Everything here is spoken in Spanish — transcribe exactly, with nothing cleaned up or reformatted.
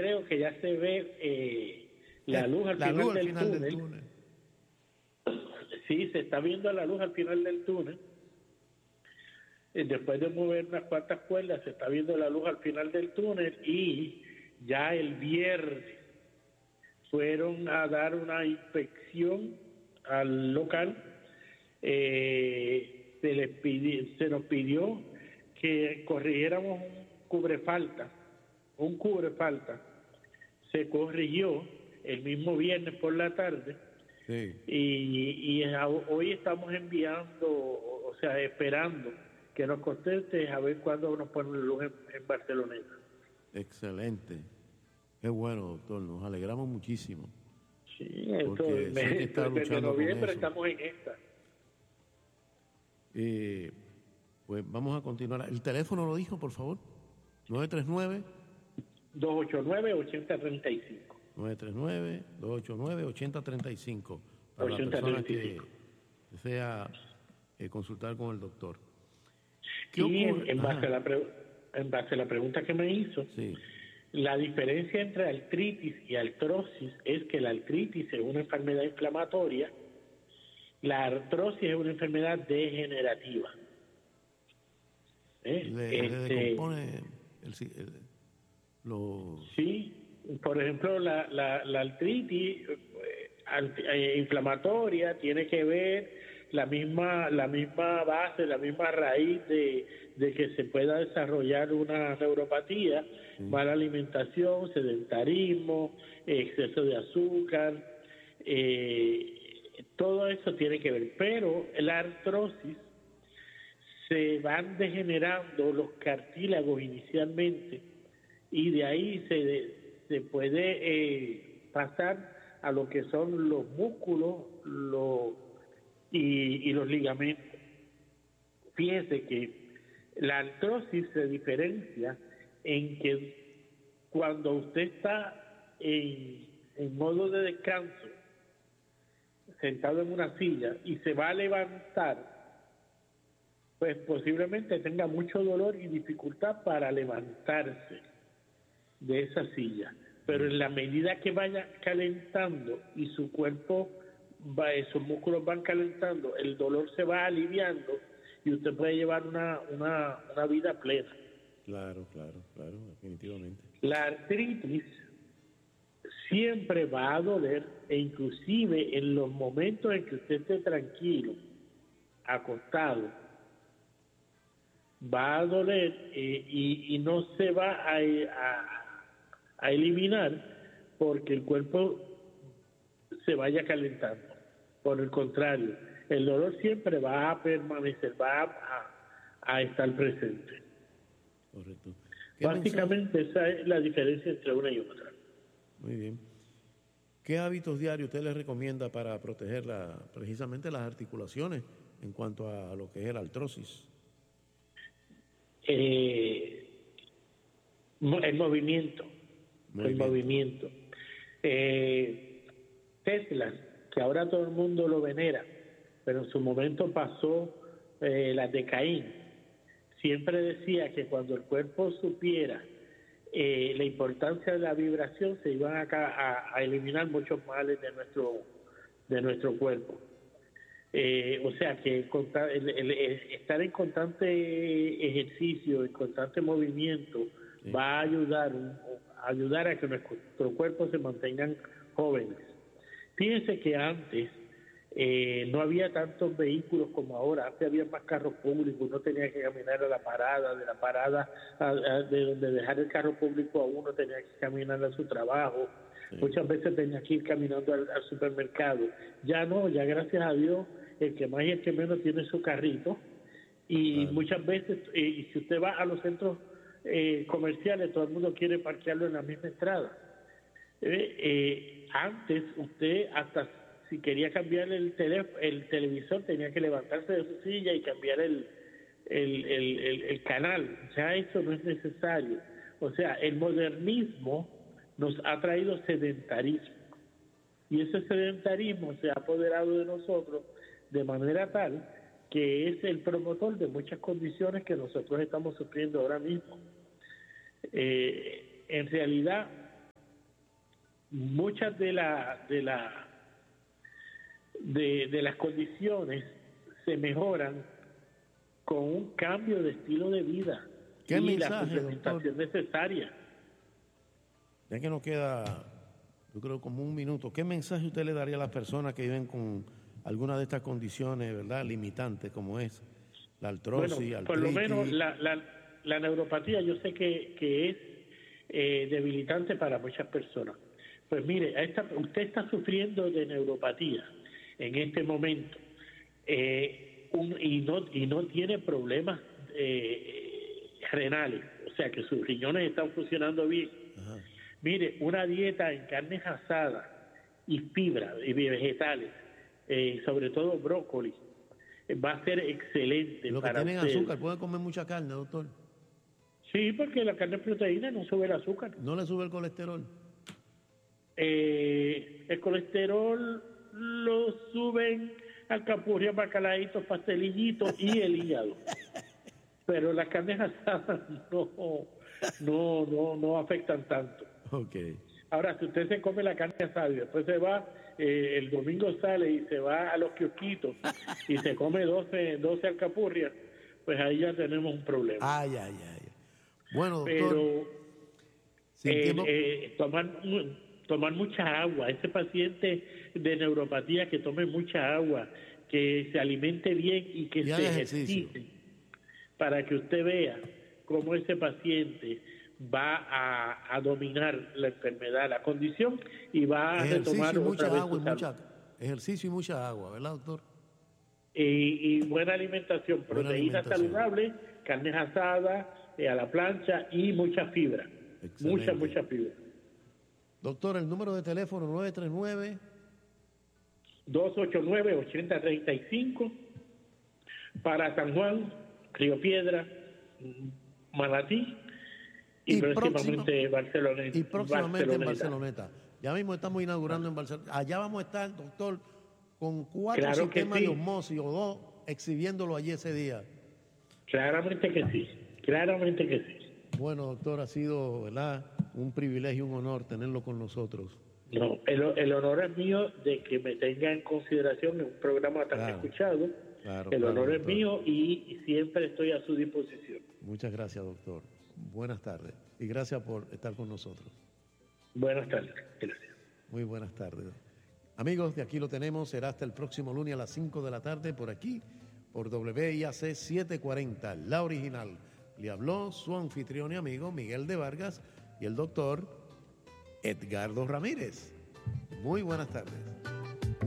creo que ya se ve eh, la luz al la final, luz al del, final túnel. del túnel. Sí, se está viendo la luz al final del túnel. Eh, Después de mover unas cuantas cuerdas, se está viendo la luz al final del túnel y ya el viernes fueron a dar una inspección al local. Eh, se, les pidi- se nos pidió que corrigiéramos un cubrefalta, un cubrefalta. Se corrigió el mismo viernes por la tarde. Sí. Y, y a- hoy estamos enviando, o sea, esperando que nos conteste a ver cuándo nos ponen la luz en, en Barceloneta. Excelente. Qué bueno, doctor. Nos alegramos muchísimo. Sí, esto, Porque sé que está desde luchando con noviembre eso. estamos en esta. Eh, pues vamos a continuar. ¿El teléfono lo dijo, por favor? nueve tres nueve, dos ocho nueve, ocho cero tres cinco. nueve tres nueve, dos ocho nueve, ocho cero tres cinco para la ochenta persona treinta y que cinco. desea eh, consultar con el doctor. ¿Qué Y en, ocurre? en, base Ajá. a la pre- en base a la pregunta que me hizo, Sí, la diferencia entre artritis y artrosis es que la artritis es una enfermedad inflamatoria, la artrosis es una enfermedad degenerativa. ¿Eh? le, le Este, decompone el, si- el- los... sí, por ejemplo, la, la, la artritis eh, anti- eh, inflamatoria tiene que ver la misma la misma base, la misma raíz de, de que se pueda desarrollar una neuropatía, Sí. mala alimentación, sedentarismo, exceso de azúcar, eh, todo eso tiene que ver. Pero la artrosis, se van degenerando los cartílagos inicialmente y de ahí se, se puede eh, pasar a lo que son los músculos los, y, y los ligamentos. Fíjese que la artrosis se diferencia en que cuando usted está en, en modo de descanso, sentado en una silla y se va a levantar, pues posiblemente tenga mucho dolor y dificultad para levantarse de esa silla. Pero en la medida que vaya calentando y su cuerpo, va, sus músculos van calentando, el dolor se va aliviando y usted puede llevar una, una, una vida plena. Claro, claro, claro, definitivamente. La artritis siempre va a doler, e inclusive en los momentos en que usted esté tranquilo, acostado, va a doler eh, y, y no se va a, a, a eliminar porque el cuerpo se vaya calentando. Por el contrario, el dolor siempre va a permanecer, va a, a estar presente. Correcto. ¿Qué Básicamente esa es la diferencia entre una y otra. Muy bien. ¿Qué hábitos diarios usted le recomienda para proteger la, precisamente las articulaciones en cuanto a lo que es la artrosis? Eh, el movimiento, Muy el bien. movimiento. Eh, Tesla, que ahora todo el mundo lo venera, pero en su momento pasó eh, la de Caín, siempre decía que cuando el cuerpo supiera eh, la importancia de la vibración, se iban a, a, a eliminar muchos males de nuestro de nuestro cuerpo. Eh, o sea que el, el, el estar en constante ejercicio, en constante movimiento, sí, va a ayudar, a ayudar a que nuestro cuerpo se mantengan jóvenes. Fíjense que antes eh, no había tantos vehículos como ahora. Antes había más carros públicos, uno tenía que caminar a la parada, de la parada a, a, de donde dejar el carro público a uno tenía que caminar a su trabajo. Sí. Muchas veces tenía que ir caminando al, al supermercado. Ya no, ya gracias a Dios, el que más y el que menos tiene su carrito. Y claro, muchas veces, eh, si usted va a los centros eh, comerciales, todo el mundo quiere parquearlo en la misma entrada. Eh, eh, antes, usted hasta si quería cambiar el, tele, el televisor, tenía que levantarse de su silla y cambiar el, el, el, el, el canal. Ya eso no es necesario. O sea, el modernismo nos ha traído sedentarismo. Y ese sedentarismo se ha apoderado de nosotros de manera tal que es el promotor de muchas condiciones que nosotros estamos sufriendo ahora mismo. Eh, en realidad, muchas de la de la de, de las condiciones se mejoran con un cambio de estilo de vida ¿Qué y mensaje, la suplementación doctor? necesaria. Ya que nos queda, yo creo, como un minuto, ¿qué mensaje usted le daría a las personas que viven con alguna de estas condiciones, verdad, limitantes, como es la artrosis, Bueno, artritis? por lo menos la, la, la neuropatía yo sé que, que es eh, debilitante para muchas personas. Pues mire, a esta, usted está sufriendo de neuropatía en este momento eh, un, y, no, y no tiene problemas eh, renales, o sea que sus riñones están funcionando bien. Ajá. Mire, una dieta en carnes asadas y fibra y vegetales, eh, sobre todo brócoli, va a ser excelente Los que para tienen usted. azúcar, ¿pueden comer mucha carne, doctor? Sí, porque la carne es proteína, no sube el azúcar. ¿No le sube el colesterol? Eh, el colesterol lo suben alcapurria, bacalaitos, pastelillitos y el hígado. Pero las carnes asadas no, no, no, no afectan tanto. Ok. Ahora, si usted se come la carne asada y después se va, eh, el domingo sale y se va a los kiosquitos y se come doce, doce alcapurrias, pues ahí ya tenemos un problema. Ay, ay, ay. Bueno, doctor. Pero sin eh, tiempo- eh, tomar, mu- tomar mucha agua. Ese paciente de neuropatía que tome mucha agua, que se alimente bien y que Y se haga ejercicio. ejercite, para que usted vea cómo ese paciente va a, a dominar la enfermedad, la condición, y va a retomar Ejercicio y otra mucha vez agua y su salud. mucha ejercicio y mucha agua, ¿verdad, doctor? Y, y buena alimentación, Buena proteína alimentación. saludable, carnes asadas, eh, a la plancha y mucha fibra. Excelente. Mucha, mucha fibra. Doctor, el número de teléfono nueve tres nueve. dos ocho nueve, ocho cero tres cinco para San Juan, Río Piedra, Manatí y, Y próximamente Barcelona. Y próximamente en Barceloneta. Barceloneta. Ya mismo estamos inaugurando en Barcelona. Allá vamos a estar, doctor, con cuatro Claro que sistemas sí. de osmosis o dos, exhibiéndolo allí ese día. Claramente que sí, claramente que sí. Bueno, doctor, ha sido, ¿verdad?, un privilegio y un honor tenerlo con nosotros. No, el, el honor es mío de que me tenga en consideración en un programa tan Claro, escuchado. claro, el claro, honor es doctor. mío y siempre estoy a su disposición. Muchas gracias, doctor. Buenas tardes. Y gracias por estar con nosotros. Buenas tardes. Gracias. Muy buenas tardes. Amigos, de aquí lo tenemos. Será hasta el próximo lunes a las cinco de la tarde por aquí, por W I A C setecientos cuarenta, la original. Le habló su anfitrión y amigo Miguel de Vargas y el doctor Edgardo Ramírez. Muy buenas tardes.